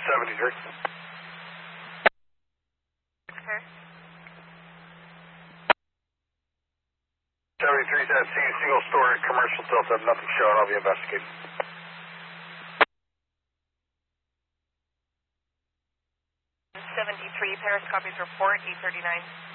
73. Okay. 73 is at sea, single story, commercial Delta, nothing showing, I'll be investigating. 73, Paris copies report, 839.